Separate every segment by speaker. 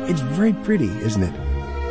Speaker 1: It's very pretty, isn't it?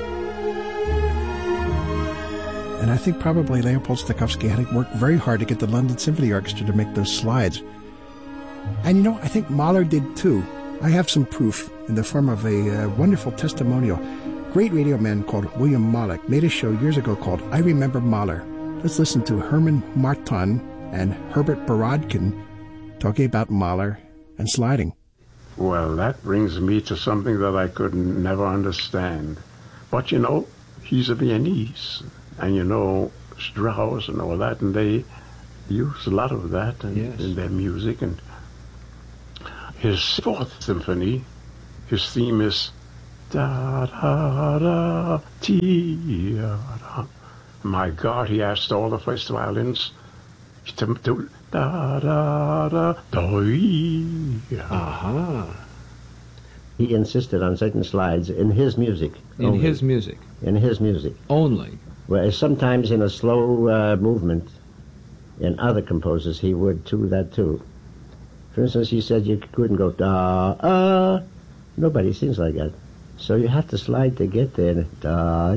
Speaker 1: And I think probably Leopold Stokowski had to work very hard to get the London Symphony Orchestra to make those slides. And I think Mahler did too. I have some proof in the form of a wonderful testimonial. Great radio man called William Malik made a show years ago called I Remember Mahler. Let's listen to Herman Marton and Herbert Borodkin talking about Mahler and sliding.
Speaker 2: Well, that brings me to something that I could never understand. But he's a Viennese, and Strauss and all that, and they use a lot of that in their music. And his fourth symphony, his theme is da da da ti da. My God, he asked all the first violins to do da da da da.
Speaker 3: Aha. He insisted on certain slides in his music.
Speaker 4: In his music.
Speaker 3: In his music.
Speaker 4: Only.
Speaker 3: Whereas sometimes in a slow movement, in other composers, he would do that too. For instance, he said you couldn't go da, nobody sings like that. So you have to slide to get there. Da,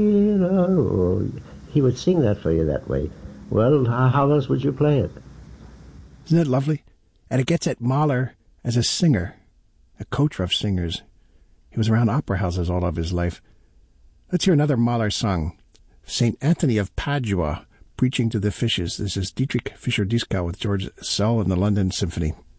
Speaker 3: he would sing that for you that way. Well, how else would you play it?
Speaker 1: Isn't it lovely? And it gets at Mahler as a singer, a coach of singers. He was around opera houses all of his life. Let's hear another Mahler song. St. Anthony of Padua, Preaching to the Fishes. This is Dietrich Fischer-Dieskau with George Szell and the London Symphony.